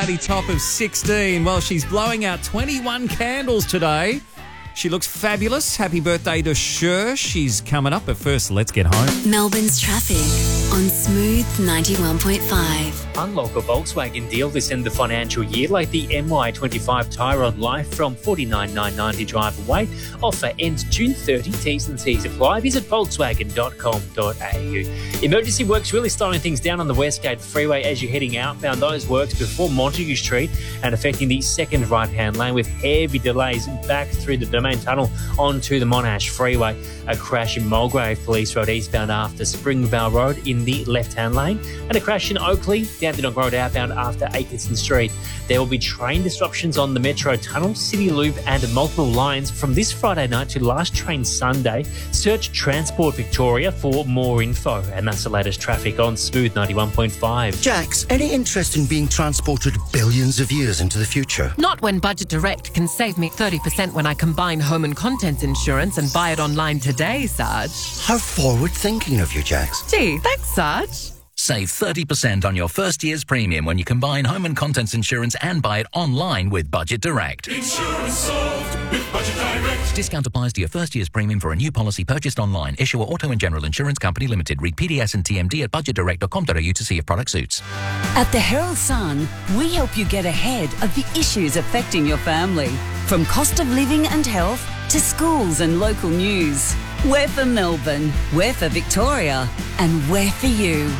Top of 16. Well, she's blowing out 21 candles today. She looks fabulous. Happy birthday to Cher. She's coming up, but first, let's get home. Melbourne's traffic on Smooth 91.5. Unlock a Volkswagen deal this end of the financial year, like the MY25 Tyrone Life from $49,990 drive away. Offer ends June 30. T's and C's apply. Visit volkswagen.com.au. Emergency works really slowing things down on the Westgate Freeway as you're heading outbound. Those works before Montague Street and affecting the second right-hand lane with heavy delays back through the Domain Tunnel onto the Monash Freeway. A crash in Mulgrave Police Road eastbound after Springvale Road in the left-hand lane, and a crash in Oakley down Dandenong Road outbound after Atkinson Street. There will be train disruptions on the Metro Tunnel, City Loop and multiple lines from this Friday night to last train Sunday. Search Transport Victoria for more info, and that's the latest traffic on Smooth 91.5. Jax, any interest in being transported billions of years into the future? Not when Budget Direct can save me 30% when I combine home and contents insurance and buy it online today, Sarge. How forward-thinking of you, Jax. Gee, thanks, Sarge. Save 30% on your first year's premium when you combine home and contents insurance and buy it online with Budget Direct. Insurance solved with Budget Direct. Discount applies to your first year's premium for a new policy purchased online. Issuer Auto and General Insurance Company Limited. Read PDS and TMD at budgetdirect.com.au to see if product suits. At the Herald Sun, we help you get ahead of the issues affecting your family. From cost of living and health to schools and local news. We're for Melbourne, we're for Victoria, and we're for you.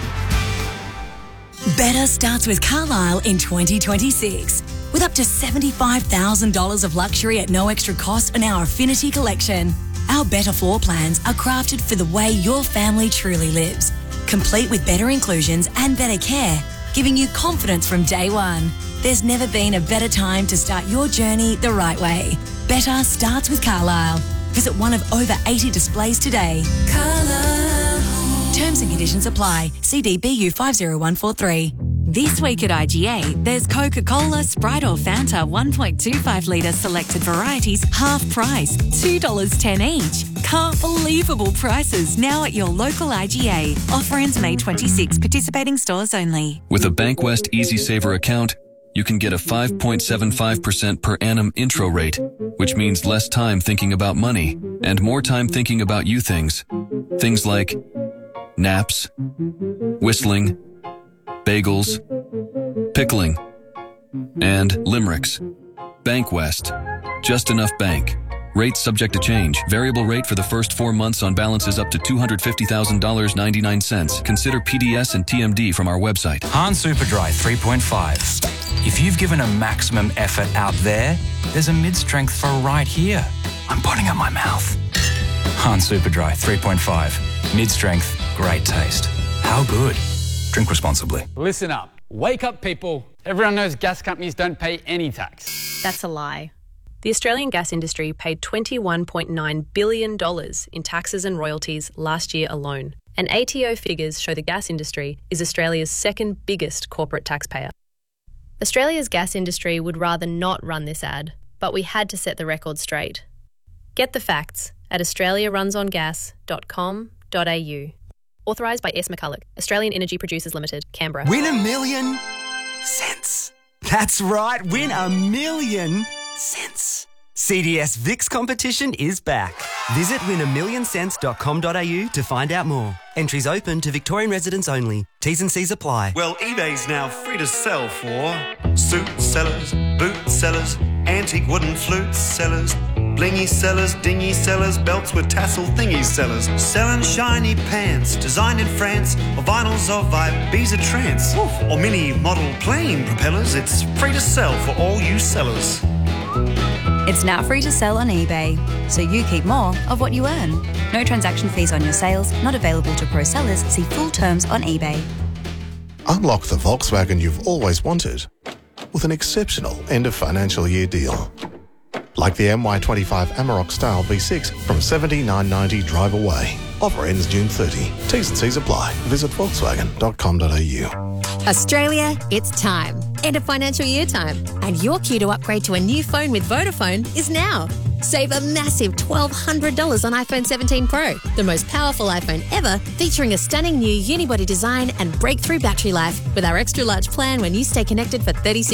Better starts with Carlisle in 2026. With up to $75,000 of luxury at no extra cost on our Affinity collection. Our better floor plans are crafted for the way your family truly lives. Complete with better inclusions and better care, giving you confidence from day one. There's never been a better time to start your journey the right way. Better starts with Carlisle. Visit one of over 80 displays today. Carlisle. Terms and conditions apply. CDBU 50143. This week at IGA, there's Coca-Cola, Sprite or Fanta 1.25 litre selected varieties half price, $2.10 each. Can't believable prices now at your local IGA. Offer ends May 26. Participating stores only. With a Bankwest Easy Saver account, you can get a 5.75% per annum intro rate, which means less time thinking about money and more time thinking about you things. Things like naps, whistling, bagels, pickling, and limericks. Bankwest. Just enough bank. Rates subject to change. Variable rate for the first 4 months on balances up to $250,000.99. Consider PDS and TMD from our website. Han Superdry 3.5. If you've given a maximum effort out there, there's a mid-strength for right here. I'm putting up my mouth. Han Superdry 3.5. Mid-strength, great taste. How good? Drink responsibly. Listen up. Wake up, people. Everyone knows gas companies don't pay any tax. That's a lie. The Australian gas industry paid $21.9 billion in taxes and royalties last year alone. And ATO figures show the gas industry is Australia's second biggest corporate taxpayer. Australia's gas industry would rather not run this ad, but we had to set the record straight. Get the facts at australiarunsongas.com.au. Authorised by S. McCulloch, Australian Energy Producers Limited, Canberra. Win $1 million cents. That's right, win $1 million cents. CDS VIX competition is back. Visit win1millioncents.com.au to find out more. Entries open to Victorian residents only. T's and C's apply. Well, eBay's now free to sell for suit sellers, boot sellers, antique wooden flute sellers, blingy sellers, dingy sellers, belts with tassel thingy sellers, selling shiny pants designed in France, or vinyls of Ibiza trance, or mini model plane propellers. It's free to sell for all you sellers. It's now free to sell on eBay, so you keep more of what you earn. No transaction fees on your sales, not available to pro sellers. See full terms on eBay. Unlock the Volkswagen you've always wanted with an exceptional end of financial year deal. Like the MY25 Amarok Style V6 from $79.90 drive away. Offer ends June 30. T's and C's apply. Visit volkswagen.com.au. Australia, it's time. End of financial year time. And your cue to upgrade to a new phone with Vodafone is now. Save a massive $1,200 on iPhone 17 Pro, the most powerful iPhone ever, featuring a stunning new unibody design and breakthrough battery life with our extra large plan when you stay connected for 36